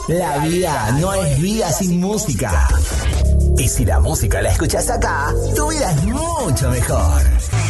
La vida no es vida sin música. Y si la música la escuchas acá, tu vida es mucho mejor.